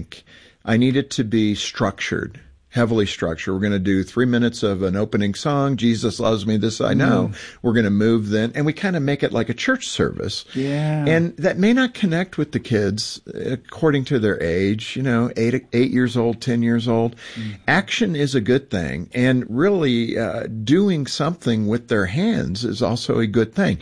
think, I need it to be structured, heavily structured. We're going to do 3 minutes of an opening song. Jesus loves me, this I know. We're going to move then. And we kind of make it like a church service. Yeah. And that may not connect with the kids according to their age, 8 years old, 10 years old. Action is a good thing. And really doing something with their hands is also a good thing.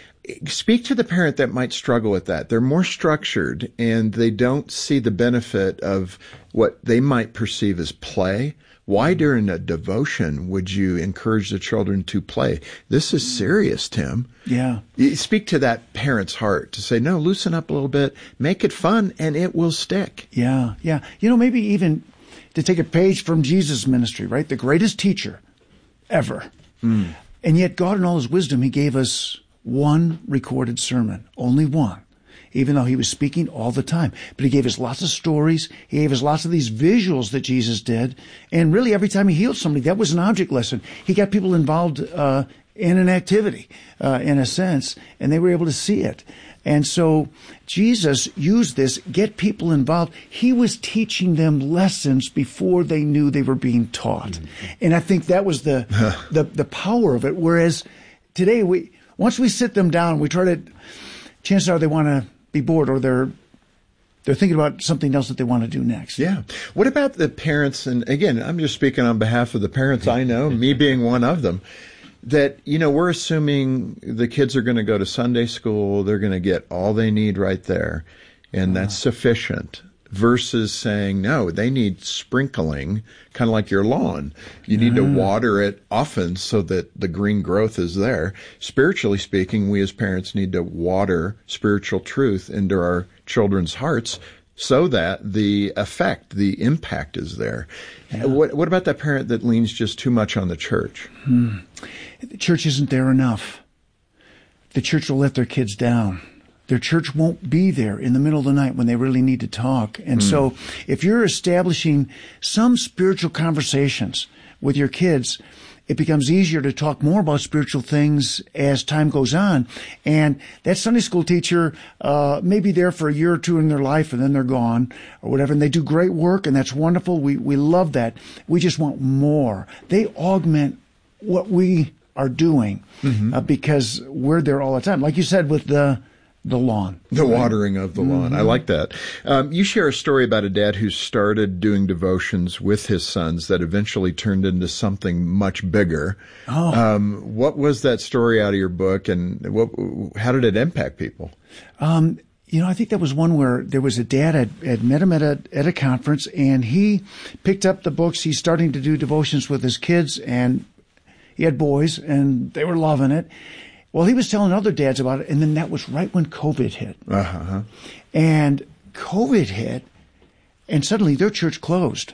Speak to the parent that might struggle with that. They're more structured and they don't see the benefit of what they might perceive as play. Why during a devotion would you encourage the children to play? This is serious, Tim. Yeah. Speak to that parent's heart to say, no, loosen up a little bit, make it fun, and it will stick. Yeah, yeah. Maybe even to take a page from Jesus' ministry, right? The greatest teacher ever. And yet God in all his wisdom, he gave us one recorded sermon, only one, even though he was speaking all the time. But he gave us lots of stories. He gave us lots of these visuals that Jesus did. And really every time he healed somebody, that was an object lesson. He got people involved in an activity, in a sense, and they were able to see it. And so Jesus used this, get people involved. He was teaching them lessons before they knew they were being taught. And I think that was the power of it. Whereas today once we sit them down, we try to, chances are they want to be bored or they're thinking about something else that they want to do next. Yeah. What about the parents? And again, I'm just speaking on behalf of the parents I know, me being one of them, that, we're assuming the kids are going to go to Sunday school. They're going to get all they need right there. And that's sufficient. Versus saying, no, they need sprinkling, kind of like your lawn. You need to water it often so that the green growth is there. Spiritually speaking, we as parents need to water spiritual truth into our children's hearts so that the effect, the impact is there. Yeah. What about that parent that leans just too much on the church? The church isn't there enough. The church will let their kids down. Their church won't be there in the middle of the night when they really need to talk. And so if you're establishing some spiritual conversations with your kids, it becomes easier to talk more about spiritual things as time goes on. And that Sunday school teacher may be there for a year or two in their life and then they're gone or whatever. And they do great work and that's wonderful. We love that. We just want more. They augment what we are doing because we're there all the time. Like you said with the lawn. The watering of the lawn. I like that. You share a story about a dad who started doing devotions with his sons that eventually turned into something much bigger. What was that story out of your book, and how did it impact people? I think that was one where there was a dad had met him at a conference, and he picked up the books. He's starting to do devotions with his kids, and he had boys, and they were loving it. Well, he was telling other dads about it, and then that was right when COVID hit. And COVID hit, and suddenly their church closed.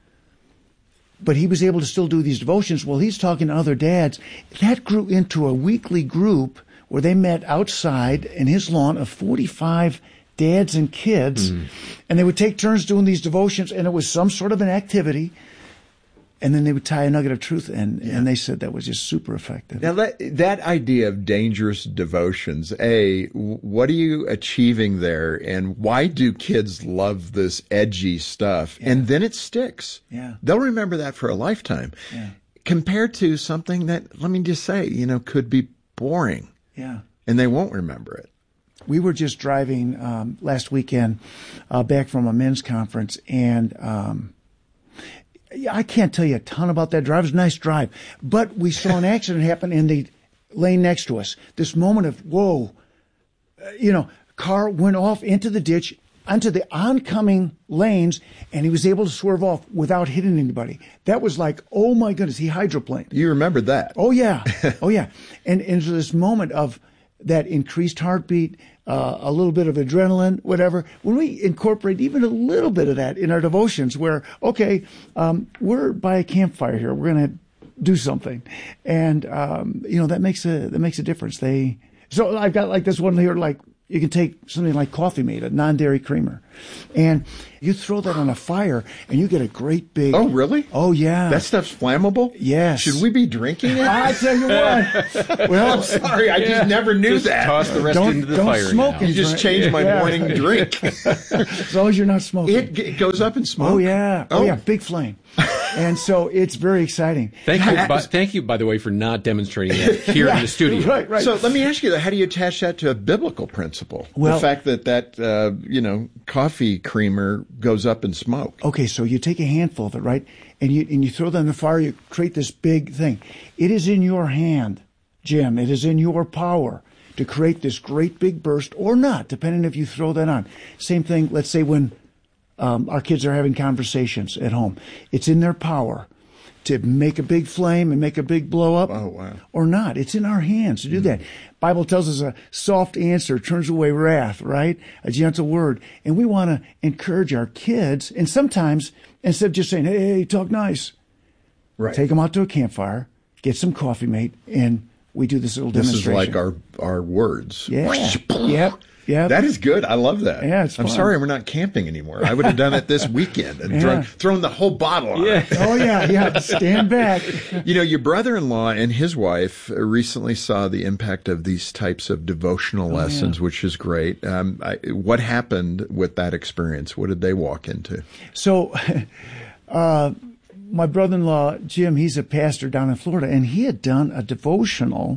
But he was able to still do these devotions. Well, he's talking to other dads. That grew into a weekly group where they met outside in his lawn of 45 dads and kids, and they would take turns doing these devotions, and it was some sort of an activity. And then they would tie a nugget of truth in, and they said that was just super effective. Now, that idea of dangerous devotions, what are you achieving there, and why do kids love this edgy stuff? Yeah. And then it sticks. Yeah. They'll remember that for a lifetime. Yeah. Compared to something that, let me just say, could be boring. Yeah. And they won't remember it. We were just driving last weekend back from a men's conference, and I can't tell you a ton about that drive. It was a nice drive. But we saw an accident happen in the lane next to us. This moment of, whoa, car went off into the ditch, onto the oncoming lanes, and he was able to swerve off without hitting anybody. That was like, oh my goodness, he hydroplaned. You remembered that. Oh yeah. Oh yeah. And so this moment of that increased heartbeat, a little bit of adrenaline, whatever. When we incorporate even a little bit of that in our devotions where, we're by a campfire here, we're going to do something. And, that makes a difference. So I've got like this one here, like You can take something like Coffee Mate, a non-dairy creamer, and you throw that on a fire, and you get a great big... Oh, really? Oh, yeah. That stuff's flammable? Yes. Should we be drinking it? I tell you what. Well, I'm sorry, I just never knew that. Toss the rest into the fire. Smoke now. You just changed my morning drink. As long as you're not smoking. It goes up in smoke? Oh, yeah. Oh, yeah, big flame. And so it's very exciting. Thank you, by the way, for not demonstrating that here in the studio. Right. So let me ask you, how do you attach that to a biblical principle? Well, the fact that coffee creamer goes up in smoke. Okay, so you take a handful of it, right? And you throw that in the fire, you create this big thing. It is in your hand, Jim. It is in your power to create this great big burst or not, depending if you throw that on. Same thing, let's say when our kids are having conversations at home. It's in their power to make a big flame and make a big blow up. Oh, wow. Or not. It's in our hands to do that. Bible tells us a soft answer turns away wrath, right? A gentle word. And we want to encourage our kids. And sometimes, instead of just saying, hey, talk nice, Right. take them out to a campfire, get some Coffee Mate, and we do this little demonstration. This is like our words. Yeah. Yep. That is good. I love that. Yeah, it's I'm fun. sorry we're not camping anymore. I would have done it this weekend and thrown the whole bottle on it. Oh, yeah. Stand back. Your brother-in-law and his wife recently saw the impact of these types of devotional lessons, which is great. What happened with that experience? What did they walk into? So, my brother-in-law, Jim, he's a pastor down in Florida, and he had done a devotional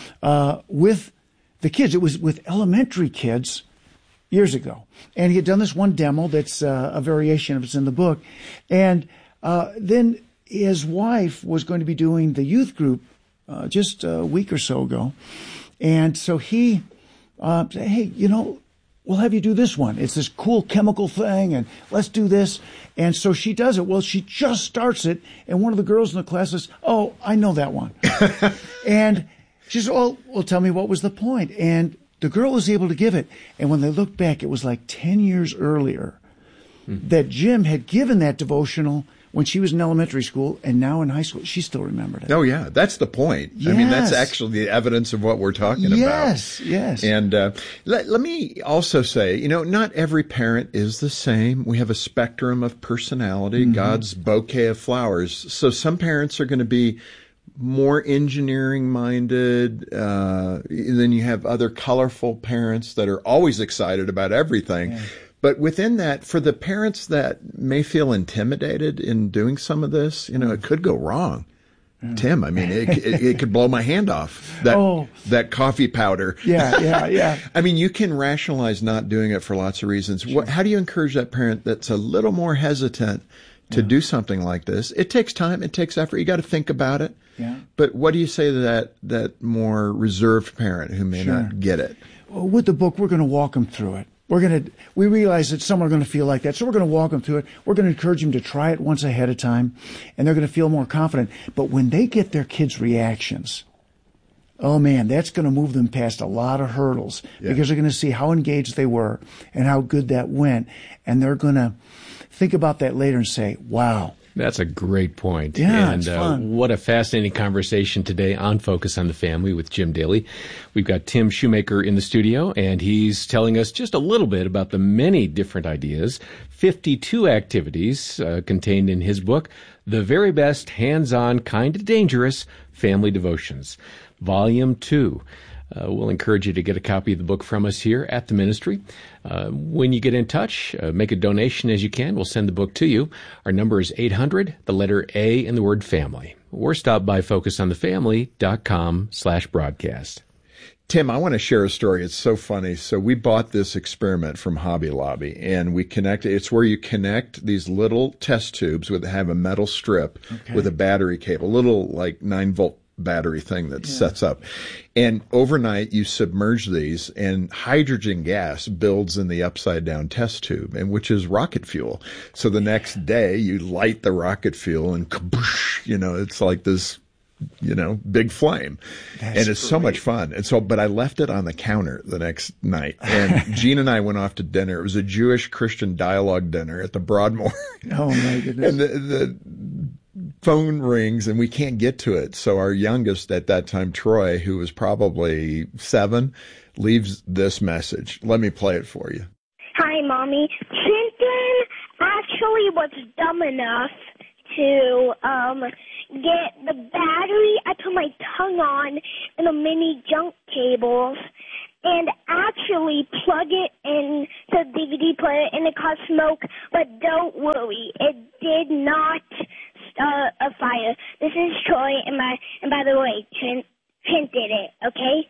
with the kids. It was with elementary kids years ago. And he had done this one demo that's a variation of it's in the book. And then his wife was going to be doing the youth group just a week or so ago. And so he said, hey, we'll have you do this one. It's this cool chemical thing, and let's do this. And so she does it. Well, she just starts it, and one of the girls in the class says, oh, I know that one. And she said, well, tell me what was the point. And the girl was able to give it. And when they looked back, it was like 10 years earlier that Jim had given that devotional when she was in elementary school, and now in high school. She still remembered it. Oh, yeah. That's the point. Yes. I mean, that's actually the evidence of what we're talking about. Yes. And let me also say, not every parent is the same. We have a spectrum of personality, God's bouquet of flowers. So some parents are going to be more engineering minded. Then you have other colorful parents that are always excited about everything. Yeah. But within that, for the parents that may feel intimidated in doing some of this, it could go wrong. Yeah. Tim, I mean, it could blow my hand off, that coffee powder. Yeah. I mean, you can rationalize not doing it for lots of reasons. Sure. How do you encourage that parent that's a little more hesitant to do something like this? It takes time. It takes effort. You got to think about it. Yeah. But what do you say to that more reserved parent who may not get it? Well, with the book, we're going to walk them through it. We realize that some are going to feel like that, so we're going to walk them through it. We're going to encourage them to try it once ahead of time, and they're going to feel more confident. But when they get their kids' reactions, oh man, that's going to move them past a lot of hurdles because they're going to see how engaged they were and how good that went, and they're going to think about that later and say, wow. That's a great point. Yeah, and it's fun. What a fascinating conversation today on Focus on the Family with Jim Daly. We've got Tim Shoemaker in the studio, and he's telling us just a little bit about the many different ideas, 52 activities contained in his book, The Very Best Hands-On Kind of Dangerous Family Devotions, Volume 2. We'll encourage you to get a copy of the book from us here at the ministry. When you get in touch, make a donation as you can. We'll send the book to you. Our number is 800, the letter A and the word family. Or stop by focusonthefamily.com/broadcast. Tim, I want to share a story. It's so funny. So we bought this experiment from Hobby Lobby, and we connected. It's where you connect these little test tubes have a metal strip with a battery cable, little like 9-volt battery thing that sets up. And overnight you submerge these, and hydrogen gas builds in the upside down test tube, and which is rocket fuel. So the next day you light the rocket fuel and kaboosh, it's like this, big flame. And it's so much fun. And so, but I left it on the counter the next night, and Gene and I went off to dinner. It was a Jewish Christian dialogue dinner at the Broadmoor. Oh my goodness. And the phone rings and we can't get to it. So our youngest at that time, Troy, who was probably 7, leaves this message. Let me play it for you. Hi, Mommy. Trenton actually was dumb enough to get the battery I put my tongue on in the mini junk cables and actually plug it in the DVD player, and it caused smoke. But don't worry, it did not start a fire. This is Troy, and by the way, Trent did it. Okay.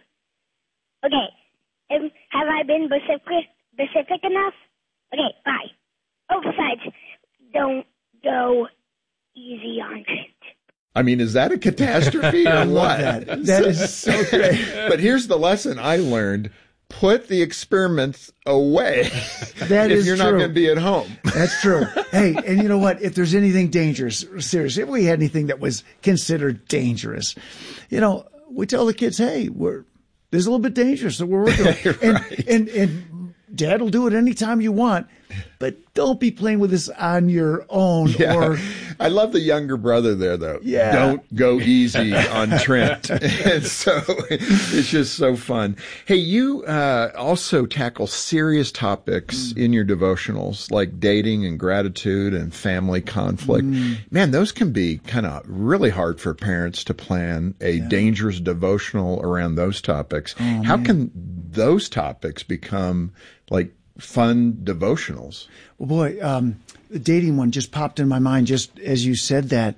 Have I been specific enough? Okay, bye. Oh, besides, don't go easy on Trent. I mean, is that a catastrophe or what? That is so great. But here's the lesson I learned. Put the experiments away if you're not going to be at home. That's true. Hey, and you know what? If there's anything dangerous, seriously, if we had anything that was considered dangerous, we tell the kids, hey, there's a little bit dangerous, so we're working on it. And Dad will do it anytime you want, but don't be playing with this on your own. Yeah. Or I love the younger brother there, though. Yeah. Don't go easy on Trent. And so it's just so fun. Hey, you also tackle serious topics in your devotionals, like dating and gratitude and family conflict. Man, those can be kind of really hard for parents to plan a dangerous devotional around those topics. How can those topics become like fun devotionals? Well, boy, the dating one just popped in my mind just as you said that.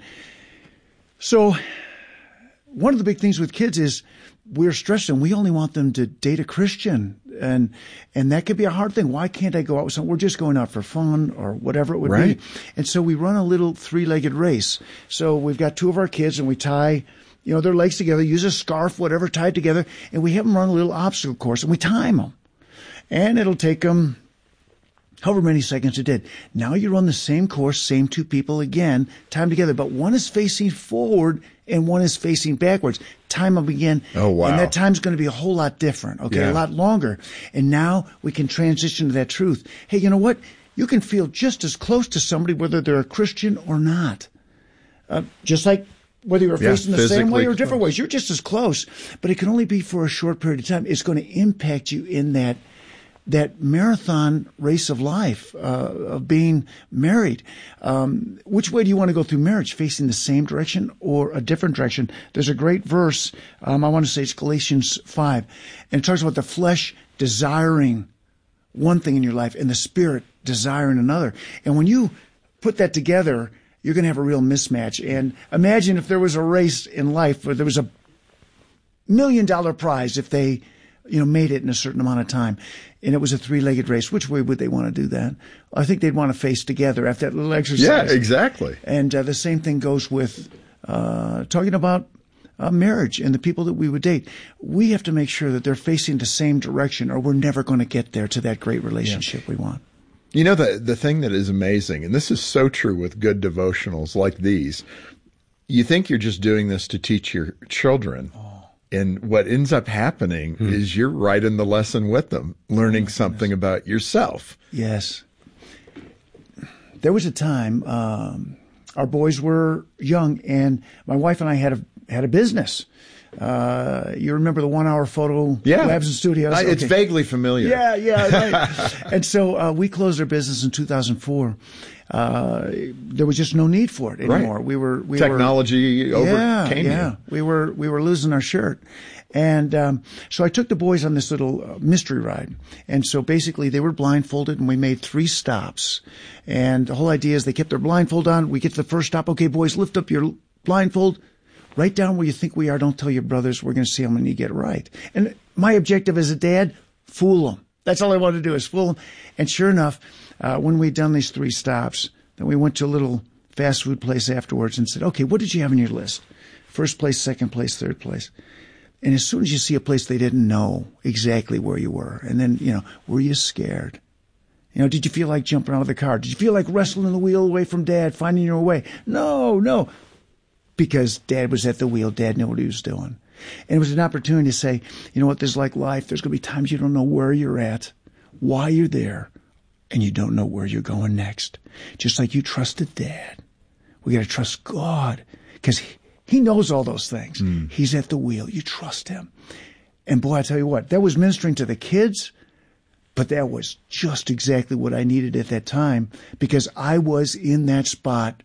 So one of the big things with kids is we're stressed and we only want them to date a Christian. And that could be a hard thing. Why can't I go out with someone? We're just going out for fun or whatever it would be. And so we run a little 3-legged race. So we've got 2 of our kids and we tie their legs together, use a scarf, whatever, tie it together, and we have them run a little obstacle course and we time them. And it'll take them however many seconds it did. Now you run the same course, same 2 people again, time together, but one is facing forward and one is facing backwards. Time them again. Oh, wow. And that time's going to be a whole lot different, a lot longer. And now we can transition to that truth. Hey, you know what? You can feel just as close to somebody whether they're a Christian or not. Just like whether you're facing the same way or different ways, you're just as close, but it can only be for a short period of time. It's going to impact you in that marathon race of life, of being married. Which way do you want to go through marriage? Facing the same direction or a different direction? There's a great verse. I want to say it's Galatians 5. And it talks about the flesh desiring one thing in your life and the spirit desiring another. And when you put that together, you're going to have a real mismatch. And imagine if there was a race in life where there was $1 million prize if they made it in a certain amount of time. And it was a 3-legged race. Which way would they want to do that? I think they'd want to face together after that little exercise. Yeah, exactly. And the same thing goes with talking about marriage and the people that we would date. We have to make sure that they're facing the same direction or we're never going to get there to that great relationship we want. The thing that is amazing, and this is so true with good devotionals like these, you think you're just doing this to teach your children. And what ends up happening is you're right in the lesson with them, learning something about yourself. Yes. There was a time our boys were young, and my wife and I had a business. You remember the 1-hour photo labs and studios? It's vaguely familiar. Yeah, right. And so we closed our business in 2004. There was just no need for it anymore. Right. Technology overcame you. We were losing our shirt. And so I took the boys on this little mystery ride. And so basically they were blindfolded and we made 3 stops. And the whole idea is they kept their blindfold on. We get to the first stop. Okay, boys, lift up your blindfold. Write down where you think we are. Don't tell your brothers. We're going to see how many you get right. And my objective as a dad, fool them. That's all I want to do is fool them. And sure enough, when we'd done these 3 stops, then we went to a little fast food place afterwards and said, okay, what did you have on your list? First place, second place, third place. And as soon as you see a place they didn't know exactly where you were, and then, were you scared? Did you feel like jumping out of the car? Did you feel like wrestling the wheel away from Dad, finding your way? No. Because Dad was at the wheel. Dad knew what he was doing. And it was an opportunity to say, you know what, there's like life. There's going to be times you don't know where you're at, why you're there, and you don't know where you're going next. Just like you trusted Dad We got to trust God because He knows all those things. He's at the wheel. You trust Him. And boy, I tell you what, that was ministering to the kids, but that was just exactly what I needed at that time because I was in that spot.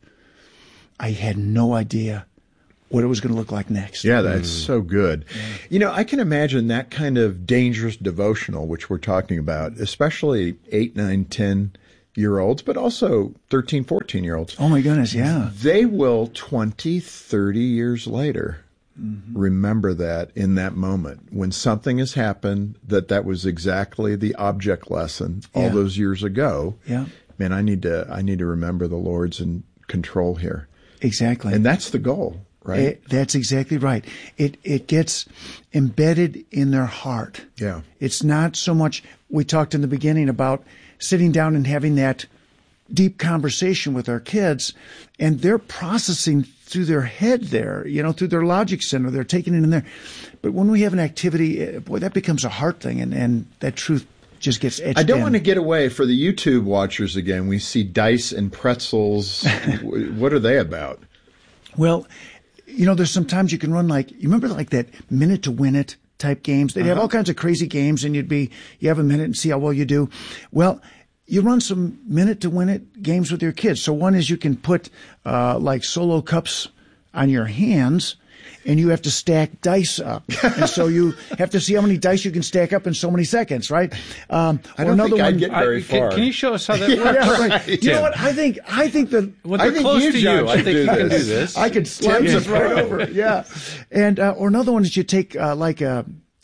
I had no idea what it was going to look like next. Yeah, that's so good. Yeah. I can imagine that kind of dangerous devotional, which we're talking about, especially 8, 9, 10-year-olds, but also 13, 14-year-olds. Oh, my goodness, yeah. They will 20, 30 years later remember that in that moment when something has happened that was exactly the object lesson all those years ago. Yeah. Man, I need to remember the Lord's in control here. Exactly. And that's the goal, right? That's exactly right. It gets embedded in their heart. Yeah. It's not so much, we talked in the beginning about sitting down and having that deep conversation with our kids, and they're processing through their head there, through their logic center. They're taking it in there. But when we have an activity, boy, that becomes a heart thing, and that truth just gets etched in. I don't want to get away for the YouTube watchers again. We see dice and pretzels. What are they about? Well, there's sometimes you can run you remember that minute to win it type games? They'd have all kinds of crazy games, and you have a minute and see how well you do. Well, you run some minute to win it games with your kids. So one is you can put solo cups on your hands, and you have to stack dice up. And so you have to see how many dice you can stack up in so many seconds, right? I don't think I'd get very far. Can you show us how that works? Yeah, right. You know what? I think that they're close to you. I think you can do this. I could slide this right over. Yeah. And or another one is you take like a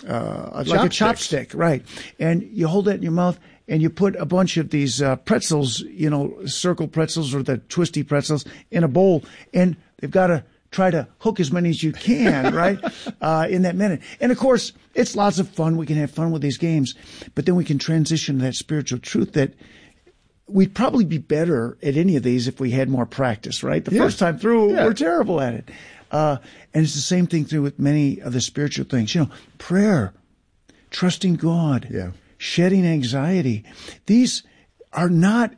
chopstick, right? And you hold it in your mouth. And you put a bunch of these pretzels, circle pretzels or the twisty pretzels in a bowl, and they've got to try to hook as many as you can, right, in that minute. And, of course, it's lots of fun. We can have fun with these games, but then we can transition to that spiritual truth that we'd probably be better at any of these if we had more practice, right? The first time through, we're terrible at it. And it's the same thing through with many of the spiritual things. Prayer, trusting God. Yeah. Shedding anxiety. These are not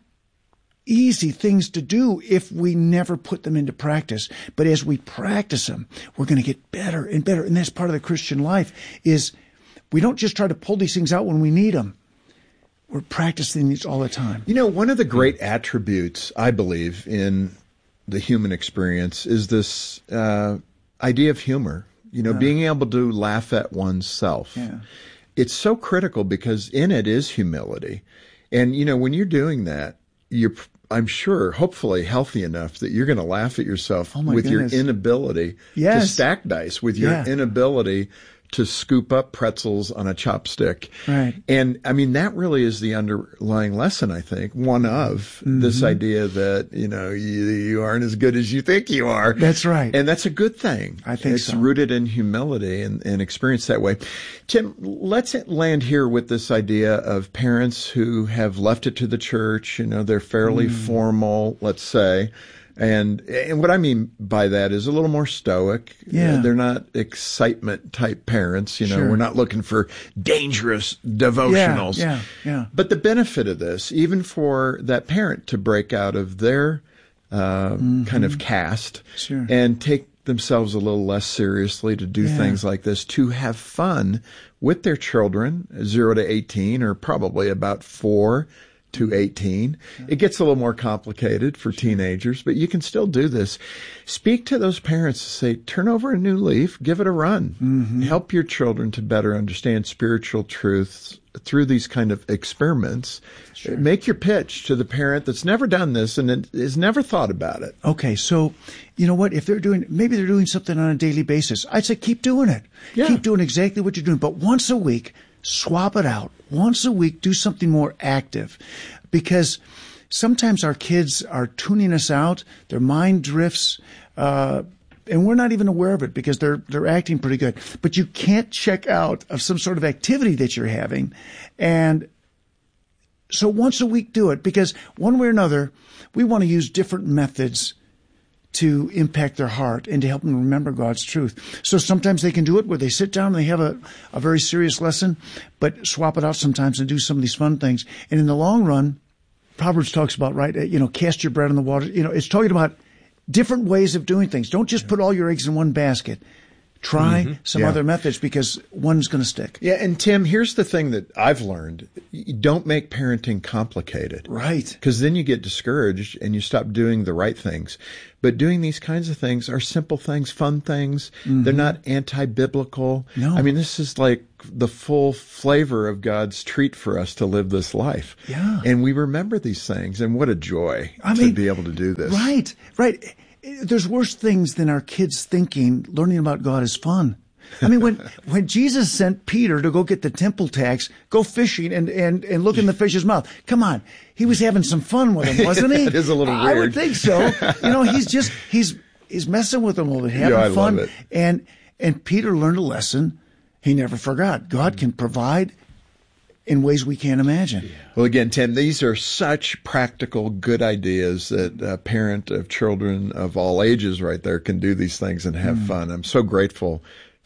easy things to do if we never put them into practice. But as we practice them, we're going to get better and better. And that's part of the Christian life is we don't just try to pull these things out when we need them. We're practicing these all the time. One of the great attributes, I believe, in the human experience is this idea of humor. Being able to laugh at oneself. Yeah. It's so critical because in it is humility. And, when you're doing that, I'm sure, hopefully healthy enough that you're going to laugh at yourself with goodness. your inability to stack dice, with your inability to scoop up pretzels on a chopstick. Right. And I mean, that really is the underlying lesson, I think, one of this idea that, you aren't as good as you think you are. That's right. And that's a good thing. I think it's rooted in humility and experienced that way. Tim, let's land here with this idea of parents who have left it to the church. They're fairly formal, let's say. And what I mean by that is a little more stoic. Yeah. They're not excitement type parents. Sure. We're not looking for dangerous devotionals. Yeah. But the benefit of this, even for that parent to break out of their kind of cast and take themselves a little less seriously, to do things like this, to have fun with their children, 0 to 18, or probably about 4 to 18. It gets a little more complicated for teenagers, but you can still do this. Speak to those parents to say, turn over a new leaf, give it a run. Help your children to better understand spiritual truths through these kind of experiments. Make your pitch to the parent that's never done this and has never thought about it. Okay, so you know what? If maybe they're doing something on a daily basis, I'd say keep doing it. Yeah. Keep doing exactly what you're doing, but once a week, swap it out. Once a week, do something more active, because sometimes our kids are tuning us out. Their mind drifts, and we're not even aware of it because they're acting pretty good. But you can't check out of some sort of activity that you're having. And so once a week, do it, because one way or another, we want to use different methods to impact their heart and to help them remember God's truth. So sometimes they can do it where they sit down and they have a very serious lesson, but swap it out sometimes and do some of these fun things. And in the long run, Proverbs talks about, right, cast your bread in the water. It's talking about different ways of doing things. Don't just put all your eggs in one basket. Try some other methods, because one's going to stick. Yeah, and Tim, here's the thing that I've learned. You don't make parenting complicated. Right. Because then you get discouraged and you stop doing the right things. But doing these kinds of things are simple things, fun things. They're not anti-biblical. No. I mean, this is like the full flavor of God's treat for us to live this life. Yeah. And we remember these things, and what a joy to be able to do this. Right, right. There's worse things than our kids thinking learning about God is fun. I mean, when Jesus sent Peter to go get the temple tax, go fishing and look in the fish's mouth. Come on. He was having some fun with him, wasn't he? It is a little weird. I would think so. He's messing with them a little bit, having fun. Love it. And Peter learned a lesson he never forgot. God can provide in ways we can't imagine. Well, again, Tim, these are such practical, good ideas that a parent of children of all ages right there can do these things and have fun. I'm so grateful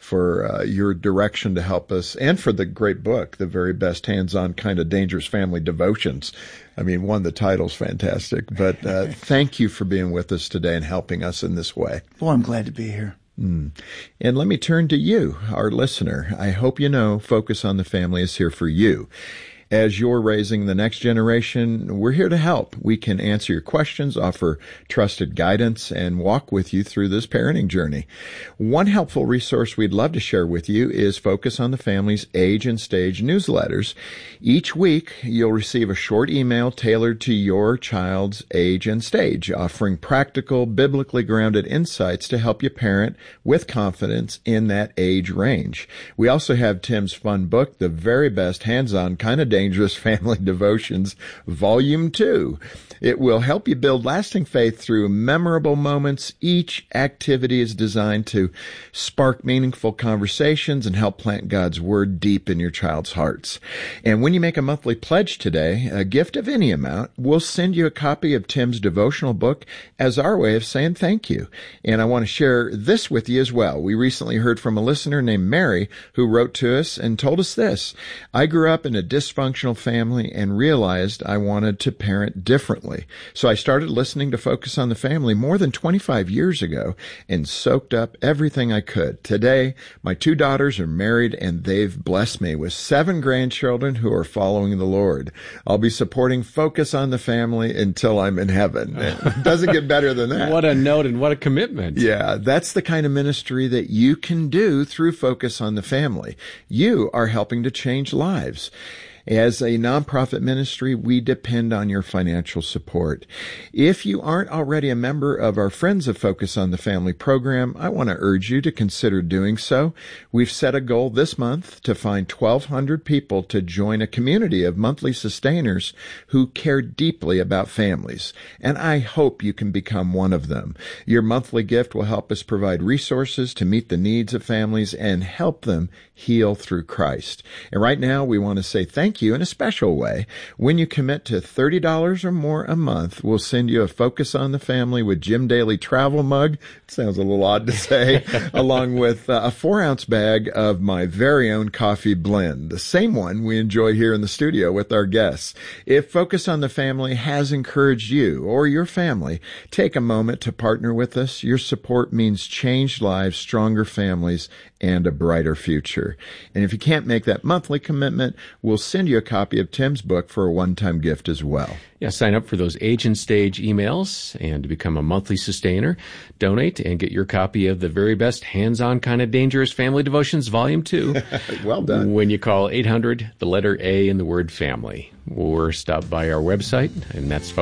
for your direction to help us, and for the great book, The Very Best Hands-On Kind of Dangerous Family Devotions. I mean, one, the title's fantastic, but thank you for being with us today and helping us in this way. Well, I'm glad to be here. And let me turn to you, our listener. I hope you know Focus on the Family is here for you. As you're raising the next generation, we're here to help. We can answer your questions, offer trusted guidance, and walk with you through this parenting journey. One helpful resource we'd love to share with you is Focus on the Family's Age and Stage newsletters. Each week, you'll receive a short email tailored to your child's age and stage, offering practical, biblically grounded insights to help you parent with confidence in that age range. We also have Tim's fun book, The Very Best Hands-On Kind of Dangerous Family Devotions, Volume 2. It will help you build lasting faith through memorable moments. Each activity is designed to spark meaningful conversations and help plant God's Word deep in your child's hearts. And when you make a monthly pledge today, a gift of any amount, we'll send you a copy of Tim's devotional book as our way of saying thank you. And I want to share this with you as well. We recently heard from a listener named Mary who wrote to us and told us this: I grew up in a dysfunctional family and realized I wanted to parent differently. So I started listening to Focus on the Family more than 25 years ago and soaked up everything I could. Today, my 2 daughters are married and they've blessed me with 7 grandchildren who are following the Lord. I'll be supporting Focus on the Family until I'm in heaven. It doesn't get better than that. What a note and what a commitment. Yeah, that's the kind of ministry that you can do through Focus on the Family. You are helping to change lives. As a nonprofit ministry, we depend on your financial support. If you aren't already a member of our Friends of Focus on the Family program, I want to urge you to consider doing so. We've set a goal this month to find 1,200 people to join a community of monthly sustainers who care deeply about families, and I hope you can become one of them. Your monthly gift will help us provide resources to meet the needs of families and help them heal through Christ. And right now, we want to say thank you in a special way. When you commit to $30 or more a month, we'll send you a Focus on the Family with Jim Daly travel mug. It sounds a little odd to say, along with a 4-ounce bag of my very own coffee blend, the same one we enjoy here in the studio with our guests. If Focus on the Family has encouraged you or your family, take a moment to partner with us. Your support means changed lives, stronger families, and a brighter future. And if you can't make that monthly commitment, we'll send you a copy of Tim's book for a one-time gift as well. Yeah, sign up for those Age and Stage emails and to become a monthly sustainer. Donate and get your copy of The Very Best Hands-On Kind of Dangerous Family Devotions, Volume 2. Well done. When you call 800, the letter A in the word family. Or stop by our website, and that's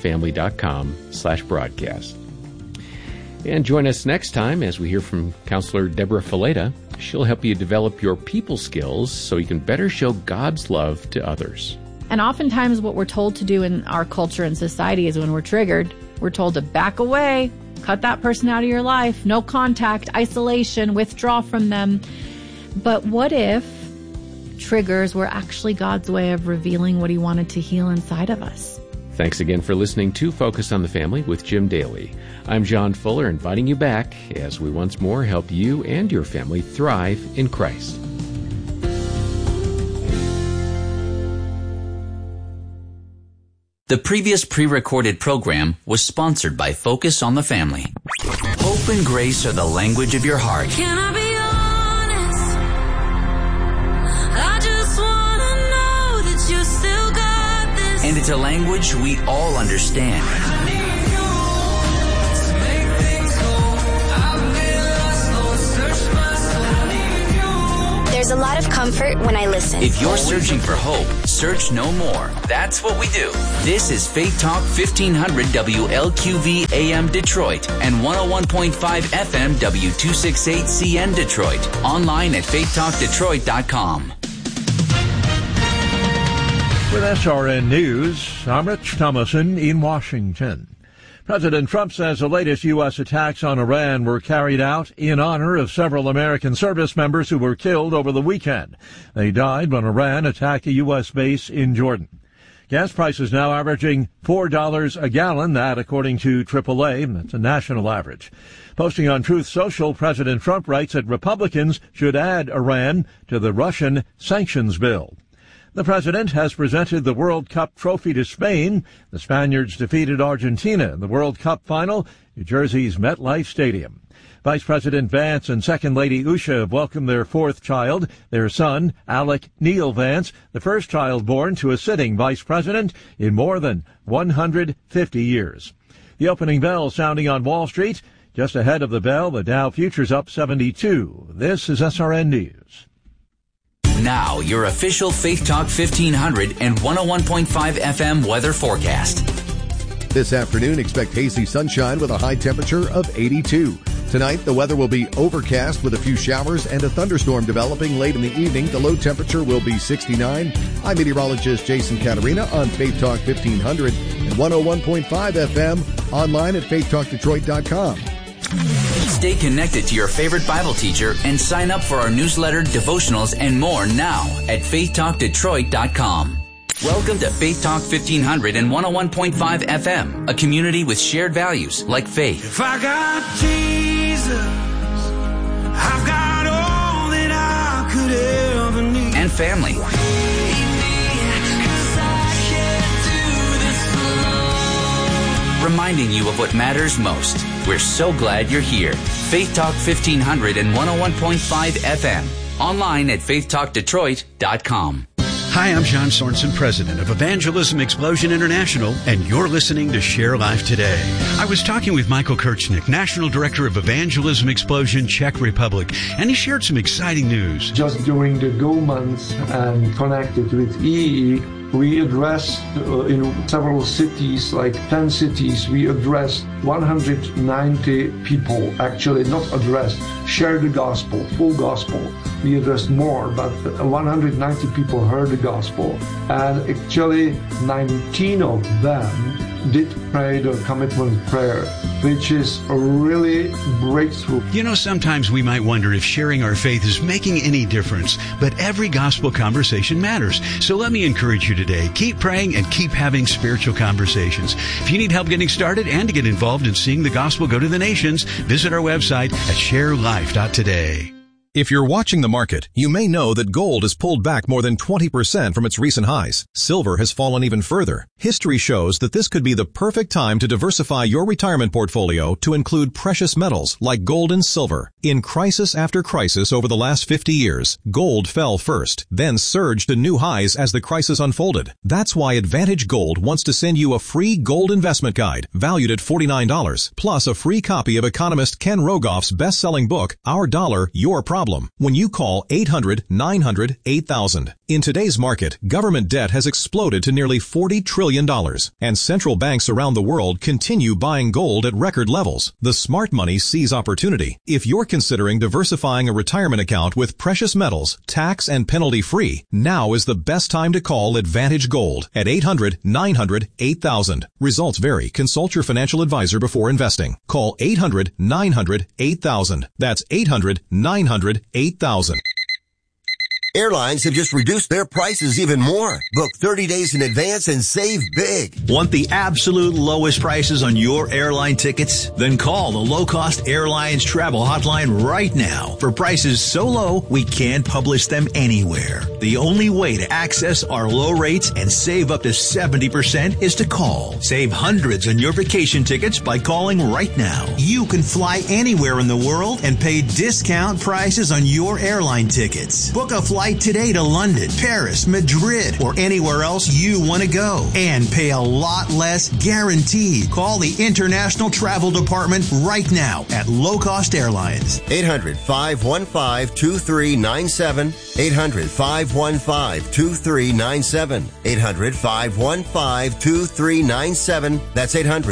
focusonthefamily.com/broadcast. And join us next time as we hear from Counselor Deborah Fileta. She'll help you develop your people skills so you can better show God's love to others. And oftentimes what we're told to do in our culture and society is when we're triggered, we're told to back away, cut that person out of your life, no contact, isolation, withdraw from them. But what if triggers were actually God's way of revealing what he wanted to heal inside of us? Thanks again for listening to Focus on the Family with Jim Daly. I'm John Fuller, inviting you back as we once more help you and your family thrive in Christ. The previous pre-recorded program was sponsored by Focus on the Family. Hope and grace are the language of your heart. Can I be honest? I just want to know that you still got this. And it's a language we all understand. There's a lot of comfort when I listen. If you're searching for hope, search no more. That's what we do. This is Faith Talk 1500 WLQV AM Detroit and 101.5 FM W268CN Detroit. Online at faithtalkdetroit.com. With SRN News, I'm Rich Thomason in Washington. President Trump says the latest U.S. attacks on Iran were carried out in honor of several American service members who were killed over the weekend. They died when Iran attacked a U.S. base in Jordan. Gas prices now averaging $4 a gallon, that according to AAA. That's a national average. Posting on Truth Social, President Trump writes that Republicans should add Iran to the Russian sanctions bill. The president has presented the World Cup trophy to Spain. The Spaniards defeated Argentina in the World Cup final, New Jersey's MetLife Stadium. Vice President Vance and Second Lady Usha have welcomed their fourth child, their son, Alec Neil Vance, the first child born to a sitting vice president in more than 150 years. The opening bell sounding on Wall Street. Just ahead of the bell, the Dow futures up 72. This is SRN News. Now, your official Faith Talk 1500 and 101.5 FM weather forecast. This afternoon, expect hazy sunshine with a high temperature of 82. Tonight, the weather will be overcast with a few showers and a thunderstorm developing late in the evening. The low temperature will be 69. I'm meteorologist Jason Caterina on Faith Talk 1500 and 101.5 FM, online at faithtalkdetroit.com. Stay connected to your favorite Bible teacher and sign up for our newsletter, devotionals, and more now at faithtalkdetroit.com. Welcome to Faith Talk 1500 and 101.5 FM, a community with shared values like faith. If I got Jesus, I've got all that I could ever need. And family. Reminding you of what matters most. We're so glad you're here. Faith Talk 1500 and 101.5 FM. Online at faithtalkdetroit.com. Hi, I'm John Sorensen, president of Evangelism Explosion International, and you're listening to Share Life Today. I was talking with Michael Kirchnick, National Director of Evangelism Explosion Czech Republic, and he shared some exciting news. Just during the Go months and connected with EE, we addressed in several cities, like 10 cities, we addressed 190 people, actually not addressed, shared the gospel, full gospel. We addressed more, but 190 people heard the gospel. And actually 19 of them did pray the commitment prayer, which is a really breakthrough. You know, sometimes we might wonder if sharing our faith is making any difference, but every gospel conversation matters. So let me encourage you today, keep praying and keep having spiritual conversations. If you need help getting started and to get involved in seeing the gospel go to the nations, visit our website at sharelife.today. If you're watching the market, you may know that gold has pulled back more than 20% from its recent highs. Silver has fallen even further. History shows that this could be the perfect time to diversify your retirement portfolio to include precious metals like gold and silver. In crisis after crisis over the last 50 years, gold fell first, then surged to new highs as the crisis unfolded. That's why Advantage Gold wants to send you a free gold investment guide valued at $49, plus a free copy of economist Ken Rogoff's best-selling book, Our Dollar, Your Problem, when you call 800-900-8000. In today's market, government debt has exploded to nearly $40 trillion, and central banks around the world continue buying gold at record levels. The smart money sees opportunity. If you're considering diversifying a retirement account with precious metals, tax and penalty-free, now is the best time to call Advantage Gold at 800-900-8000. Results vary. Consult your financial advisor before investing. Call 800-900-8000. That's 800-900-8000. Airlines have just reduced their prices even more. Book 30 days in advance and save big. Want the absolute lowest prices on your airline tickets? Then call the Low Cost Airlines Travel Hotline right now for prices so low we can't publish them anywhere. The only way to access our low rates and save up to 70% is to call. Save hundreds on your vacation tickets by calling right now. You can fly anywhere in the world and pay discount prices on your airline tickets. Book a flight today to London, Paris, Madrid, or anywhere else you want to go and pay a lot less guaranteed. Call the International Travel Department right now at Low Cost Airlines. 800-515-2397. 800-515-2397. 800-515-2397. That's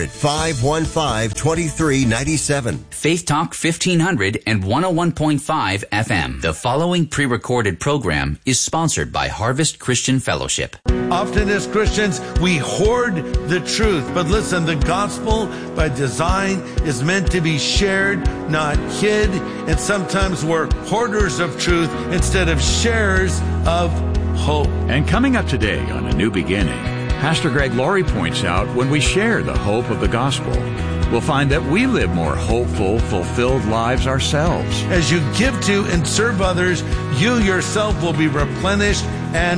800-515-2397. Faith Talk 1500 and 101.5 FM. The following pre-recorded program is sponsored by Harvest Christian Fellowship. Often as Christians, we hoard the truth. But listen, the gospel by design is meant to be shared, not hid. And sometimes we're hoarders of truth instead of sharers of hope. And coming up today on A New Beginning, Pastor Greg Laurie points out when we share the hope of the gospel, we'll find that we live more hopeful, fulfilled lives ourselves. As you give to and serve others, you yourself will be replenished and